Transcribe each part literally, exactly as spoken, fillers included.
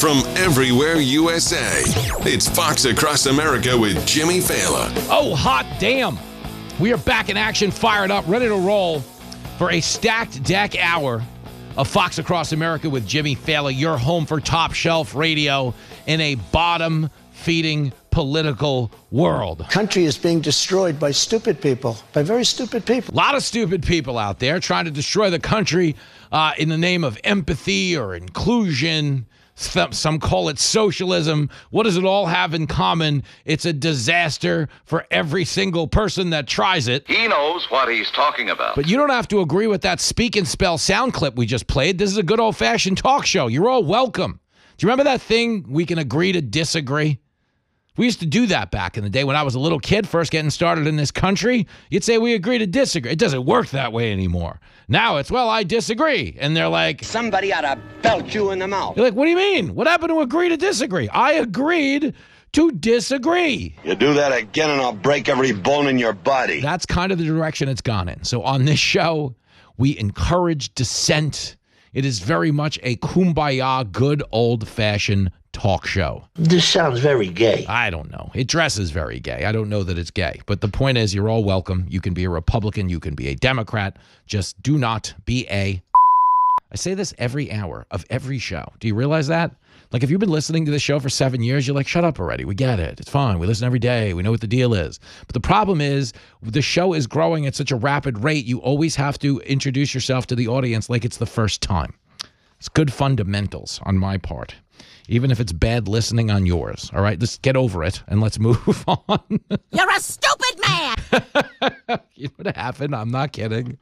from everywhere U S A. It's Fox Across America with Jimmy Fallon. Oh, hot damn. We are back in action, fired up, ready to roll for a stacked deck hour of Fox Across America with Jimmy Fallon, your home for top shelf radio in a bottom-feeding political world. Country is being destroyed by stupid people, by very stupid people. A lot of stupid people out there trying to destroy the country uh, in the name of empathy or inclusion. Some, some call it socialism. What does it all have in common? It's a disaster for every single person that tries it. He knows what he's talking about. But you don't have to agree with that Speak and Spell sound clip we just played. This is a good old-fashioned talk show. You're all welcome. Do you remember that thing, we can agree to disagree? We used to do that back in the day when I was a little kid, first getting started in this country. You'd say we agree to disagree. It doesn't work that way anymore. Now it's, well, I disagree. And they're like, somebody ought to belt you in the mouth. You're like, what do you mean? What happened to agree to disagree? I agreed to disagree. You do that again and I'll break every bone in your body. That's kind of the direction it's gone in. So on this show, we encourage dissent. It is very much a kumbaya, good old-fashioned talk show. This sounds very gay. I don't know. It dresses very gay. I don't know that it's gay. But the point is, you're all welcome. You can be a Republican. You can be a Democrat. Just do not be a... I say this every hour of every show. Do you realize that? Like, if you've been listening to this show for seven years, you're like, shut up already. We get it. It's fine. We listen every day. We know what the deal is. But the problem is, the show is growing at such a rapid rate, you always have to introduce yourself to the audience like it's the first time. It's good fundamentals on my part, even if it's bad listening on yours. All right, let's get over it and let's move on. You're a stupid man. You know what happened? I'm not kidding.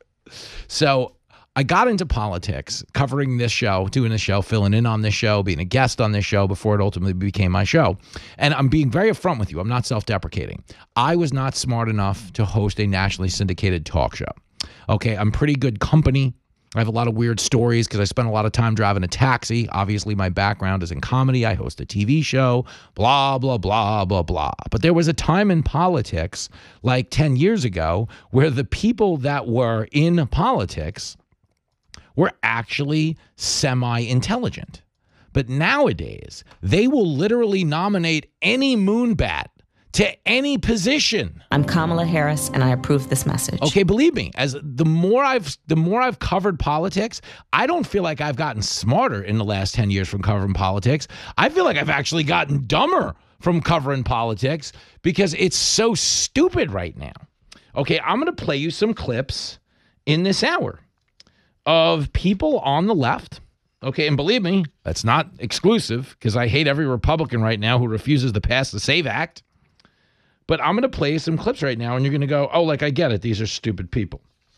So I got into politics, covering this show, doing this show, filling in on this show, being a guest on this show before it ultimately became my show. And I'm being very upfront with you. I'm not self-deprecating. I was not smart enough to host a nationally syndicated talk show. Okay, I'm pretty good company. I have a lot of weird stories because I spent a lot of time driving a taxi. Obviously, my background is in comedy. I host a T V show, blah, blah, blah, blah, blah. But there was a time in politics, like ten years ago, where the people that were in politics were actually semi-intelligent. But nowadays, they will literally nominate any moonbat to any position. I'm Kamala Harris, and I approve this message. Okay, believe me, as the more I've the more I've covered politics, I don't feel like I've gotten smarter in the last ten years from covering politics. I feel like I've actually gotten dumber from covering politics because it's so stupid right now. Okay, I'm going to play you some clips in this hour of people on the left. Okay, and believe me, that's not exclusive because I hate every Republican right now who refuses to pass the SAVE Act. But I'm going to play some clips right now, and you're going to go, oh, like, I get it. These are stupid people.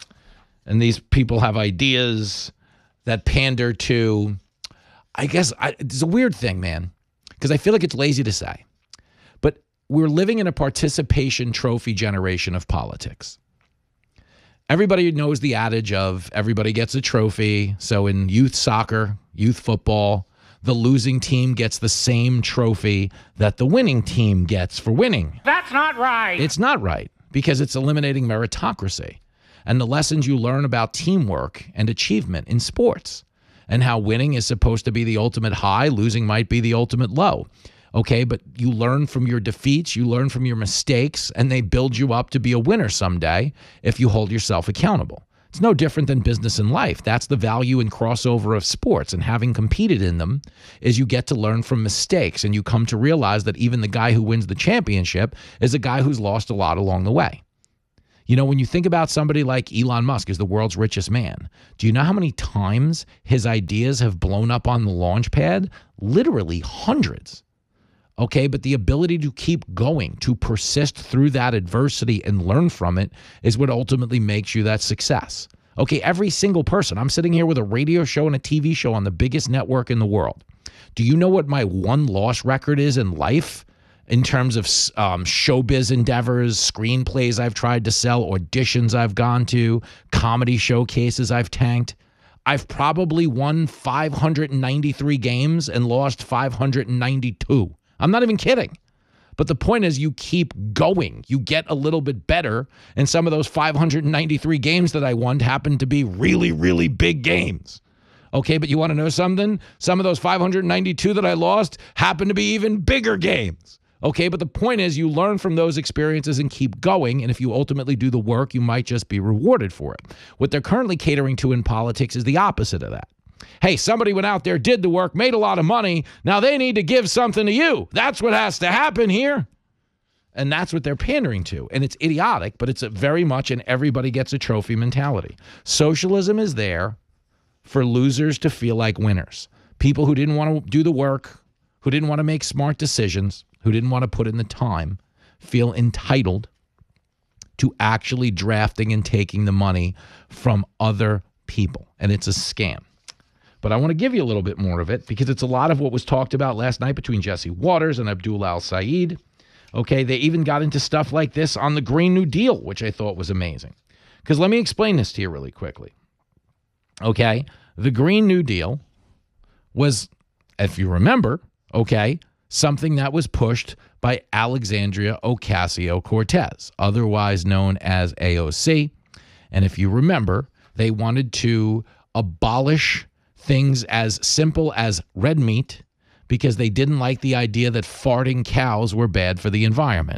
And these people have ideas that pander to, I guess, I, it's a weird thing, man, because I feel like it's lazy to say. But we're living in a participation trophy generation of politics. Everybody knows the adage of everybody gets a trophy. So in youth soccer, youth football, the losing team gets the same trophy that the winning team gets for winning. That's not right. It's not right because it's eliminating meritocracy and the lessons you learn about teamwork and achievement in sports and how winning is supposed to be the ultimate high, losing might be the ultimate low. Okay, but you learn from your defeats, you learn from your mistakes, and they build you up to be a winner someday if you hold yourself accountable. It's no different than business and life. That's the value and crossover of sports, and having competed in them is you get to learn from mistakes, and you come to realize that even the guy who wins the championship is a guy who's lost a lot along the way. You know, when you think about somebody like Elon Musk is the world's richest man, do you know how many times his ideas have blown up on the launch pad? Literally hundreds. Okay, but the ability to keep going, to persist through that adversity and learn from it is what ultimately makes you that success. Okay, every single person. I'm sitting here with a radio show and a T V show on the biggest network in the world. Do you know what my one loss record is in life in terms of um, showbiz endeavors, screenplays I've tried to sell, auditions I've gone to, comedy showcases I've tanked? I've probably won five hundred ninety-three games and lost five hundred ninety-two. I'm not even kidding. But the point is you keep going. You get a little bit better. And some of those five hundred ninety-three games that I won happened to be really, really big games. Okay, but you want to know something? Some of those five hundred ninety-two that I lost happen to be even bigger games. Okay, but the point is you learn from those experiences and keep going, and if you ultimately do the work, you might just be rewarded for it. What they're currently catering to in politics is the opposite of that. Hey, somebody went out there, did the work, made a lot of money, now they need to give something to you. That's what has to happen here. And that's what they're pandering to. And it's idiotic, but it's a very much an everybody gets a trophy mentality. Socialism is there for losers to feel like winners. People who didn't want to do the work, who didn't want to make smart decisions, who didn't want to put in the time, feel entitled to actually drafting and taking the money from other people. And it's a scam. But I want to give you a little bit more of it because it's a lot of what was talked about last night between Jesse Waters and Abdul Al-Sayed. Okay, they even got into stuff like this on the Green New Deal, which I thought was amazing. Because let me explain this to you really quickly. Okay, the Green New Deal was, if you remember, okay, something that was pushed by Alexandria Ocasio-Cortez, otherwise known as A O C. And if you remember, they wanted to abolish things as simple as red meat because they didn't like the idea that farting cows were bad for the environment.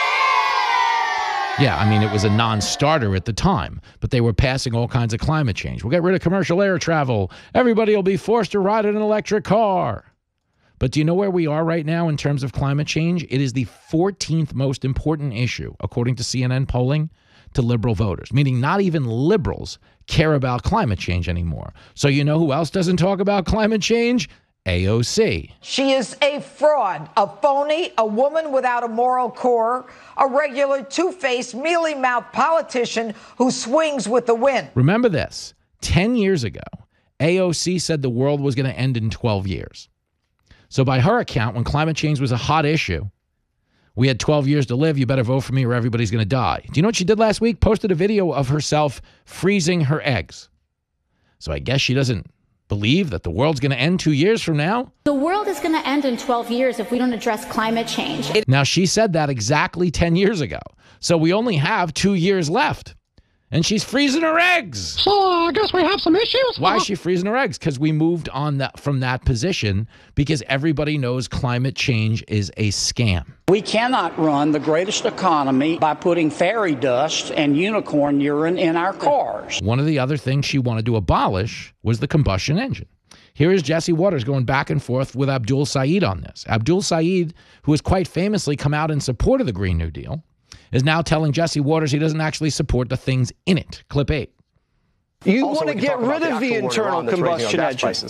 Yeah, I mean, it was a non-starter at the time, but they were passing all kinds of climate change. We'll get rid of commercial air travel. Everybody will be forced to ride in an electric car. But do you know where we are right now in terms of climate change? It is the fourteenth most important issue, according to C N N polling, to liberal voters, meaning not even liberals care about climate change anymore. So you know who else doesn't talk about climate change? A O C. She is a fraud, a phony, a woman without a moral core, a regular two-faced, mealy-mouthed politician who swings with the wind. Remember this. Ten years ago, A O C said the world was going to end in twelve years. So by her account, when climate change was a hot issue, we had twelve years to live. You better vote for me or everybody's going to die. Do you know what she did last week? Posted a video of herself freezing her eggs. So I guess she doesn't believe that the world's going to end two years from now? The world is going to end in twelve years if we don't address climate change. Now, she said that exactly ten years ago. So we only have two years left. And she's freezing her eggs. So uh, I guess we have some issues. Why is she freezing her eggs? Because we moved on that, from that position because everybody knows climate change is a scam. We cannot run the greatest economy by putting fairy dust and unicorn urine in our cars. One of the other things she wanted to abolish was the combustion engine. Here is Jesse Waters going back and forth with Abdul Sayed on this. Abdul Sayed, who has quite famously come out in support of the Green New Deal, is now telling Jesse Waters he doesn't actually support the things in it. Clip eight. You want to get rid of the internal combustion engine.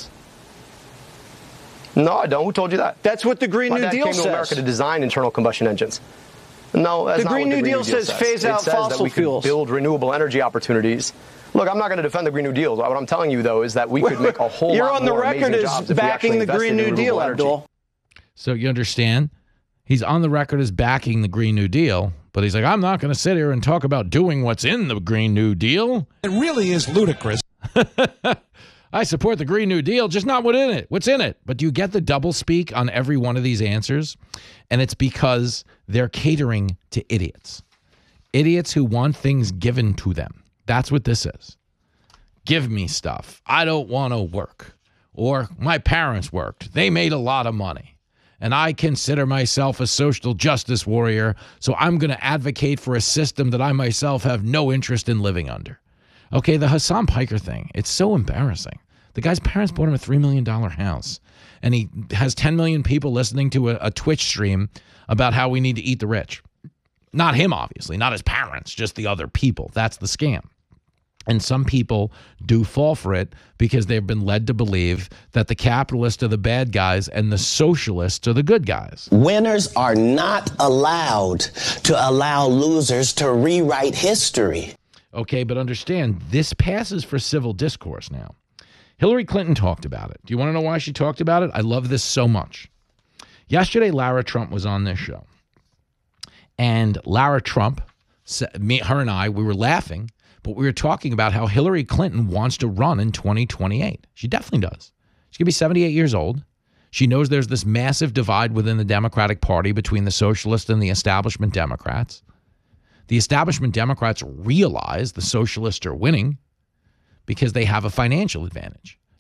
No, I don't. Who told you that? That's what the Green My New dad Deal came says. to America to design internal combustion engines. No, that's the not Green what New the Green Deal New Deal says says. phase out it says fossil that we fuels. Could build renewable energy opportunities. Look, I'm not going to defend the Green New Deal. What I'm telling you, though, is that we could make a whole You're lot on the more record amazing as jobs if we backing actually the Green invested in New Deal, renewable energy. Abdul. So you understand? He's on the record as backing the Green New Deal, but he's like, I'm not going to sit here and talk about doing what's in the Green New Deal. It really is ludicrous. I support the Green New Deal, just not what's in it. What's in it? But do you get the double speak on every one of these answers? And it's because they're catering to idiots. Idiots who want things given to them. That's what this is. Give me stuff. I don't want to work. Or my parents worked. They made a lot of money. And I consider myself a social justice warrior, so I'm going to advocate for a system that I myself have no interest in living under. Okay, the Hassan Piker thing, it's so embarrassing. The guy's parents bought him a three million dollars house, and he has ten million people listening to a, a Twitch stream about how we need to eat the rich. Not him, obviously, not his parents, just the other people. That's the scam. And some people do fall for it because they've been led to believe that the capitalists are the bad guys and the socialists are the good guys. Winners are not allowed to allow losers to rewrite history. Okay, but understand, this passes for civil discourse now. Hillary Clinton talked about it. Do you want to know why she talked about it? I love this so much. Yesterday, Lara Trump was on this show. And Lara Trump, me, her and I, we were laughing. But we were talking about how Hillary Clinton wants to run in twenty twenty-eight. She definitely does. She's going to be seventy-eight years old. She knows there's this massive divide within the Democratic Party between the socialists and the establishment Democrats. The establishment Democrats realize the socialists are winning because they have a financial advantage.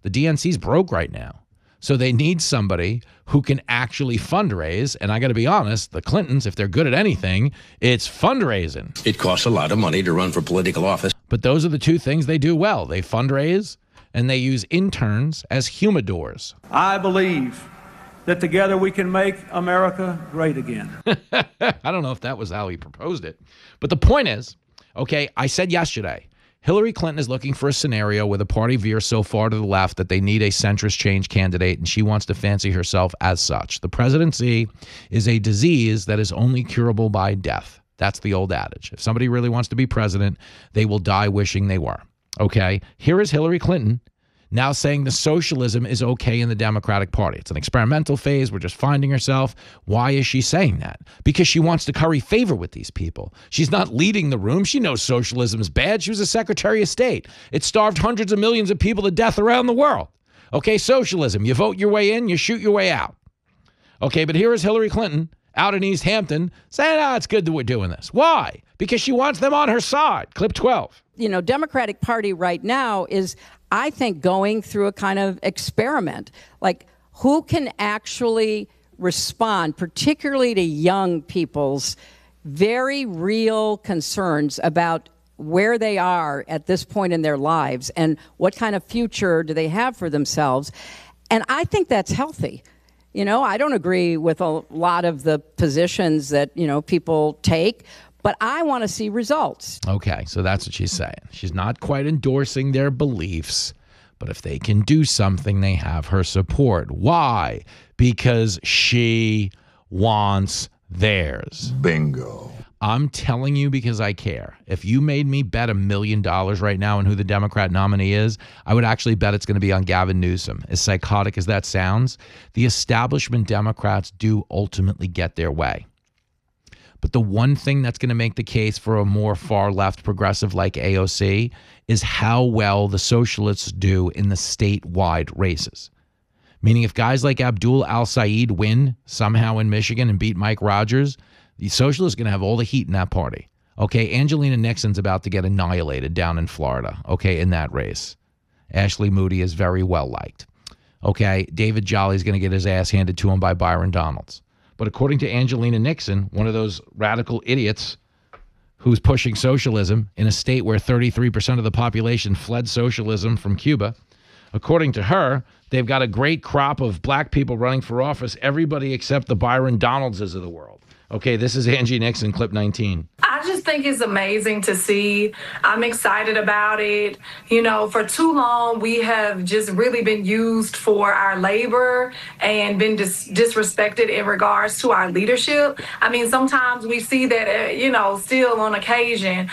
The D N C's broke right now. So they need somebody who can actually fundraise. And I got to be honest, the Clintons, if they're good at anything, it's fundraising. It costs a lot of money to run for political office. But those are the two things they do well. They fundraise and they use interns as humidors. I believe that together we can make America great again. I don't know if that was how he proposed it. But the point is, okay, I said yesterday, Hillary Clinton is looking for a scenario where the party veers so far to the left that they need a centrist change candidate, and she wants to fancy herself as such. The presidency is a disease that is only curable by death. That's the old adage. If somebody really wants to be president, they will die wishing they were. Okay? Here is Hillary Clinton now saying the socialism is okay in the Democratic Party. It's an experimental phase. We're just finding herself. Why is she saying that? Because she wants to curry favor with these people. She's not leading the room. She knows socialism is bad. She was a Secretary of State. It starved hundreds of millions of people to death around the world. Okay, socialism. You vote your way in, you shoot your way out. Okay, but here is Hillary Clinton out in East Hampton saying, ah, it's good that we're doing this. Why? Because she wants them on her side. Clip twelve. You know, Democratic Party right now is, I think, going through a kind of experiment. Like, who can actually respond, particularly to young people's very real concerns about where they are at this point in their lives and what kind of future do they have for themselves. And I think that's healthy. You know, I don't agree with a lot of the positions that, you know, people take, but I want to see results. Okay, so that's what she's saying. She's not quite endorsing their beliefs, but if they can do something, they have her support. Why? Because she wants theirs. Bingo. I'm telling you because I care. If you made me bet a million dollars right now on who the Democrat nominee is, I would actually bet it's going to be on Gavin Newsom. As psychotic as that sounds, the establishment Democrats do ultimately get their way. But the one thing that's going to make the case for a more far-left progressive like A O C is how well the socialists do in the statewide races. Meaning if guys like Abdul al-Sayed win somehow in Michigan and beat Mike Rogers, the socialists are going to have all the heat in that party. Okay, Angelina Nixon's about to get annihilated down in Florida, okay, in that race. Ashley Moody is very well liked. Okay, David Jolly's going to get his ass handed to him by Byron Donalds. But according to Angelina Nixon, one of those radical idiots who's pushing socialism in a state where thirty-three percent of the population fled socialism from Cuba, according to her, they've got a great crop of black people running for office, everybody except the Byron Donaldses of the world. Okay, this is Angie Nixon, clip nineteen. I just think it's amazing to see. I'm excited about it. You know, for too long, we have just really been used for our labor and been dis- disrespected in regards to our leadership. I mean, sometimes we see that, uh, you know, still on occasion.